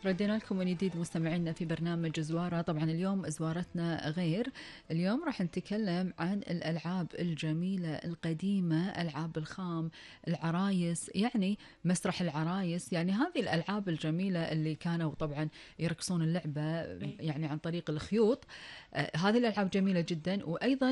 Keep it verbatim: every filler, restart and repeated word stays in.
ردينا لكم من جديد مستمعينا في برنامج زوارة. طبعا اليوم زوارتنا غير، اليوم راح نتكلم عن الألعاب الجميلة القديمة، ألعاب الخام، العرايس، يعني مسرح العرايس، يعني هذه الألعاب الجميلة اللي كانوا طبعا يركصون اللعبة إيه. يعني عن طريق الخيوط. آه، هذه الألعاب جميلة جدا. وأيضا